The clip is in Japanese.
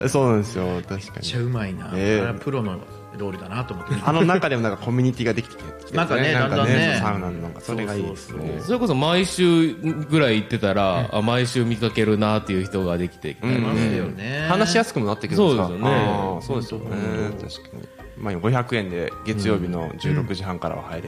そうなんですよ、確かに。 めっちゃうまいな、プロの料理だなと思って中でもなんかコミュニティができてきて、 なんかね、だんだんね、 サウナのなんかそれがいいですね。 それこそ毎週ぐらい行ってたら、毎週見かけるなっていう人ができてきたりね。話しやすくもなってくるんですか。 そうですよね。 そうですよね。確かに。まあ500円で月曜日の16時半からは入れ